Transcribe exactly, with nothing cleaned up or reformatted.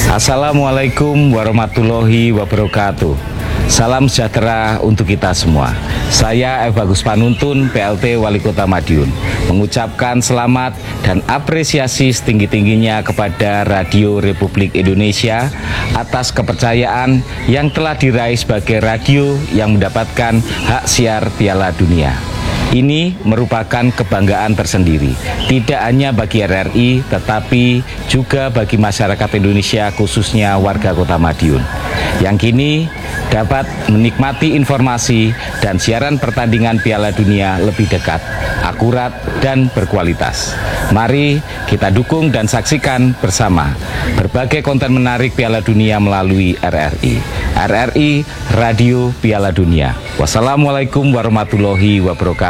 Assalamualaikum warahmatullahi wabarakatuh. Salam sejahtera untuk kita semua. Saya F. Bagus Panuntun, P L T Wali Kota Madiun, mengucapkan selamat dan apresiasi setinggi-tingginya kepada Radio Republik Indonesia atas kepercayaan yang telah diraih sebagai radio yang mendapatkan hak siar Piala Dunia. Ini merupakan kebanggaan tersendiri, tidak hanya bagi R R I, tetapi juga bagi masyarakat Indonesia, khususnya warga Kota Madiun, yang kini dapat menikmati informasi dan siaran pertandingan Piala Dunia lebih dekat, akurat, dan berkualitas. Mari kita dukung dan saksikan bersama berbagai konten menarik Piala Dunia melalui R R I. R R I, Radio Piala Dunia. Wassalamualaikum warahmatullahi wabarakatuh.